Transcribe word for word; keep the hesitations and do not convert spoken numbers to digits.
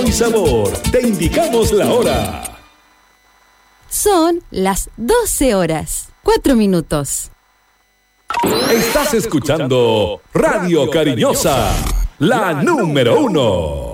ritmo y sabor. Te indicamos la hora. Son las doce horas, cuatro minutos. Estás escuchando Radio Cariñosa, la número uno.